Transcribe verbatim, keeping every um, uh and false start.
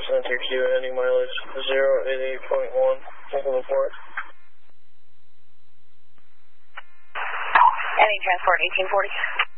Center Q, ending mileage zero eight eight point one, Oakland Port. Ending transport eighteen forty.